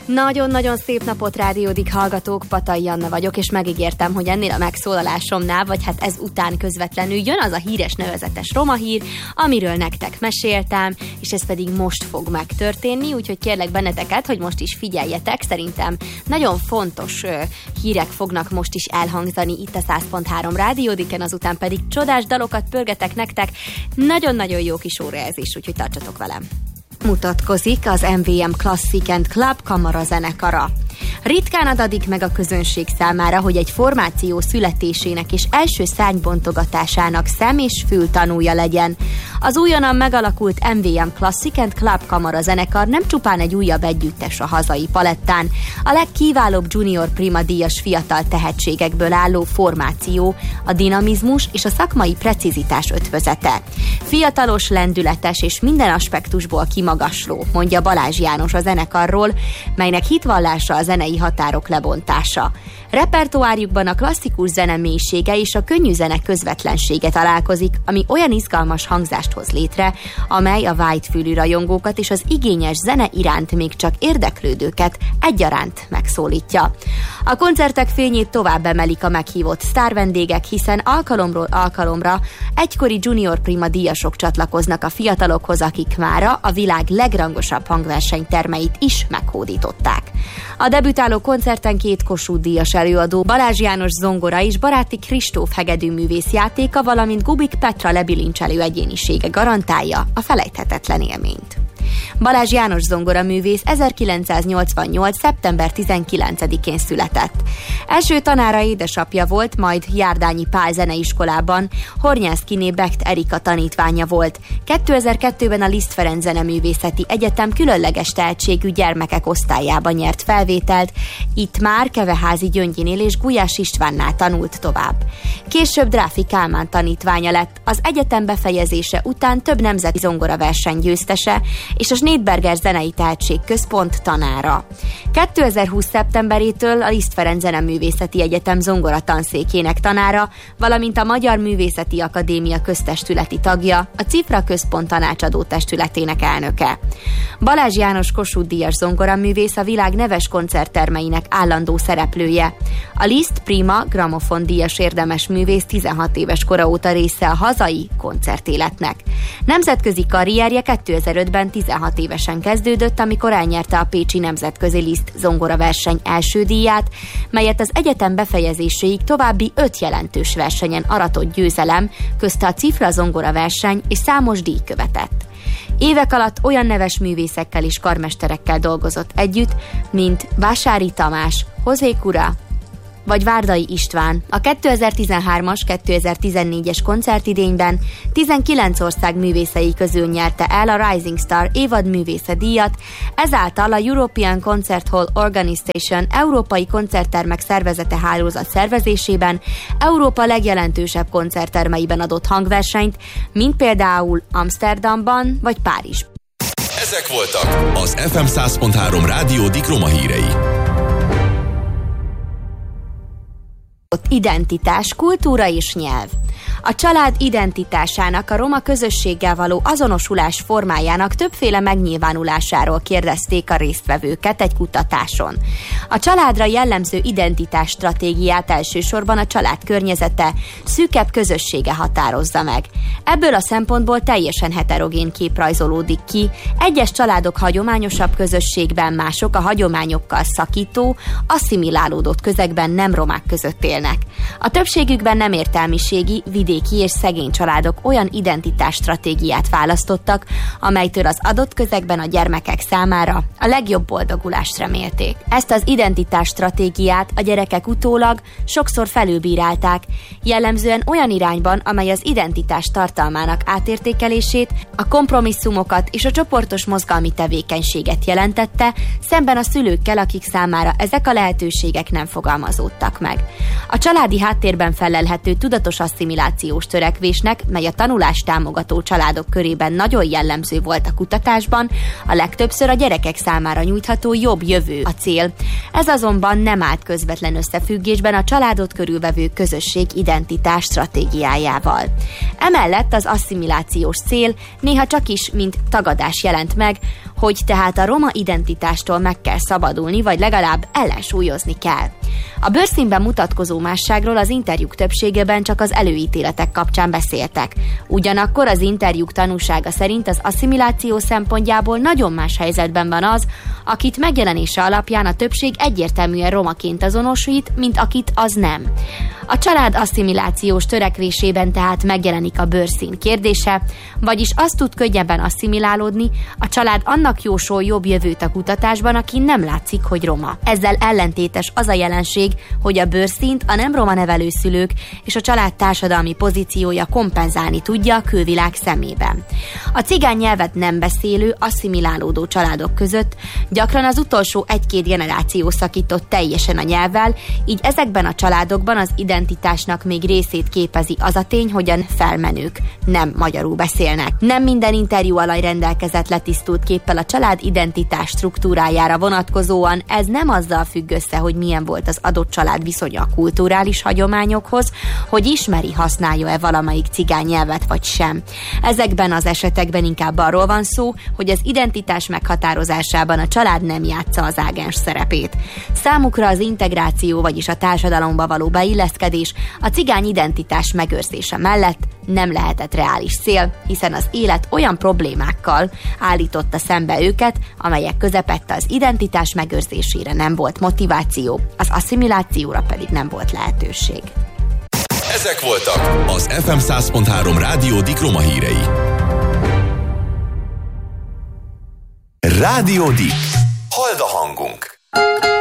Nagyon-nagyon szép napot, Rádiódik hallgatók, Patai Anna vagyok, és megígértem, hogy ennél a megszólalásomnál, vagy hát ez után közvetlenül jön az a híres nevezetes roma hír, amiről nektek meséltem, és ez pedig most fog megtörténni, úgyhogy kérlek benneteket, hogy most is figyeljetek, szerintem nagyon fontos hírek fognak most is elhangzani itt a 100.3 Rádiódiken, azután pedig csodás dalokat pörgetek nektek, nagyon-nagyon jó kis óra ez is, úgyhogy tartsatok velem. Mutatkozik az MVM Classic and Club kamara zenekara. Ritkán adatik meg a közönség számára, hogy egy formáció születésének és első szárnybontogatásának szem- és fültanúja legyen. Az újonnan megalakult MVM Classic and Club kamara zenekar nem csupán egy újabb együttes a hazai palettán, a legkiválóbb junior prima díjas fiatal tehetségekből álló formáció, a dinamizmus és a szakmai precizitás ötvözete. Fiatalos, lendületes és minden aspektusból kimagasló, mondja Balázs János a zenekarról, melynek hitvallása a zenei határok lebontása. Repertoárjukban a klasszikus zene mélysége és a könnyű zene közvetlensége találkozik, ami olyan izgalmas hangzást hoz létre, amely a vágyfülű rajongókat és az igényes zene iránt még csak érdeklődőket egyaránt megszólítja. A koncertek fényét tovább emelik a meghívott sztárvendégek, hiszen alkalomról alkalomra egykori junior prima díjasok csatlakoznak a fiatalokhoz, akik mára a világ legrangosabb hangversenytermeit is meghódították. A debütáló koncerten 2 Kossuth díjas előadó, Balázs János zongora és Baráti Kristóf hegedűművész játéka, valamint Gubik Petra lebilincselő egyénisége garantálja a felejthetetlen élményt. Balázs János zongoraművész 1988. szeptember 19-én született. Első tanára édesapja volt, majd Járdányi Pál zeneiskolában Hornyászkiné Becht Erika tanítványa volt. 2002-ben a Liszt Ferenc Zeneművészeti Egyetem különleges tehetségű gyermekek osztályában nyert felvételt, itt már Keveházi Gyöngyinél és Gulyás Istvánnál tanult tovább. Később Dráfi Kálmán tanítványa lett, az egyetem befejezése után több nemzeti zongoraverseny győztese, és a Snédberger Zenei Tehetségközpont tanára. 2020. szeptemberétől a Liszt Ferenc Zeneművészeti Egyetem zongoratanszékének tanára, valamint a Magyar Művészeti Akadémia köztestületi tagja, a Cifra Központ tanácsadó testületének elnöke. Balázs János Kossuth díjas zongoraművész a világ neves koncerttermeinek állandó szereplője. A Liszt Prima Gramofon díjas érdemes művész 16 éves kora óta része a hazai koncertéletnek. Nemzetközi karrierje 2005-ben 16 évesen kezdődött, amikor elnyerte a pécsi nemzetközi Liszt zongoraverseny első díját, melyet az egyetem befejezéséig további 5 jelentős versenyen aratott győzelem, közte a Cifra zongoraverseny és számos díj követett. Évek alatt olyan neves művészekkel és karmesterekkel dolgozott együtt, mint Vásári Tamás, Hozé Kura vagy Várdai István. A 2013-as, 2014-es koncertidényben 19 ország művészei közül nyerte el a Rising Star évad művésze díjat, ezáltal a European Concert Hall Organization Európai Koncerttermek Szervezete hálózat szervezésében Európa legjelentősebb koncerttermeiben adott hangversenyt, mint például Amsterdamban vagy Párizsban. Ezek voltak az FM 100.3 Rádiódik roma hírei. Identitás, kultúra és nyelv. A család identitásának, a roma közösséggel való azonosulás formájának többféle megnyilvánulásáról kérdezték a résztvevőket egy kutatáson. A családra jellemző identitás stratégiát elsősorban a család környezete, szűkebb közössége határozza meg. Ebből a szempontból teljesen heterogén kép rajzolódik ki, egyes családok hagyományosabb közösségben, mások a hagyományokkal szakító, asszimilálódott közegben nem romák között élnek. A többségükben nem értelmiségi, vidéki és szegény családok olyan identitás stratégiát választottak, amelytől az adott közegben a gyermekek számára a legjobb boldogulást remélték. Ezt az identitás stratégiát a gyerekek utólag sokszor felülbírálták, jellemzően olyan irányban, amely az identitás tartalmának átértékelését, a kompromisszumokat és a csoportos mozgalmi tevékenységet jelentette, szemben a szülőkkel, akik számára ezek a lehetőségek nem fogalmazódtak meg. A családi háttérben felelhető tudatos asszimilációs törekvésnek, mely a tanulást támogató családok körében nagyon jellemző volt a kutatásban, a legtöbbször a gyerekek számára nyújtható jobb jövő a cél. Ez azonban nem állt közvetlen összefüggésben a családot körülvevő közösség identitás stratégiájával. Emellett az asszimilációs cél néha csak is, mint tagadás jelent meg, hogy tehát a roma identitástól meg kell szabadulni, vagy legalább ellensúlyozni kell. A bőrszínben mutatkozó másságról az interjúk többségében csak az előítéletek kapcsán beszéltek. Ugyanakkor az interjúk tanúsága szerint az asszimiláció szempontjából nagyon más helyzetben van az, akit megjelenése alapján a többség egyértelműen romaként azonosít, mint akit az nem. A család asszimilációs törekvésében tehát megjelenik a bőrszín kérdése, vagyis azt tud könnyebben asszimilálódni, a család annak jósol jobb jövőt a kutatásban, aki nem látszik, hogy roma. Ezzel ellentétes az a jelenség, hogy a bőrszínt a nem roma nevelőszülők és a család társadalmi pozíciója kompenzálni tudja a külvilág szemében. A cigány nyelvet nem beszélő, asszimilálódó családok között gyakran az utolsó 1-2 generáció szakított teljesen a nyelvvel, így ezekben a családokban az identitásnak még részét képezi az a tény, hogy a felmenők nem magyarul beszélnek. Nem minden interjú alany rendelkezett letisztult képpel a család identitás struktúrájára vonatkozóan, ez nem azzal függ össze, hogy milyen volt az adott család viszonya a kulturális hagyományokhoz, hogy ismeri, használja-e valamelyik cigány nyelvet vagy sem. Ezekben az esetekben inkább arról van szó, hogy az identitás meghatározásában a család nem játsza az ágens szerepét. Számukra az integráció, vagyis a társadalomba való beilleszkedés a cigány identitás megőrzése mellett nem lehetett reális cél, hiszen az élet olyan problémákkal állította szembe őket, amelyek közepette az identitás megőrzésére nem volt motiváció, az asszimilációra pedig nem volt lehetőség. Ezek voltak az FM 100.3 Rádió Dikroma hírei. Rádió Dik. Hald a hangunk.